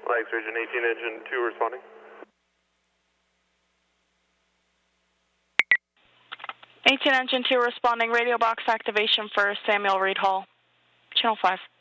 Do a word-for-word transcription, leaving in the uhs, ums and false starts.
Flags Region eighteen, Engine two responding. eighteen Engine two responding, radio box activation for Samuel Reed Hall. Channel five.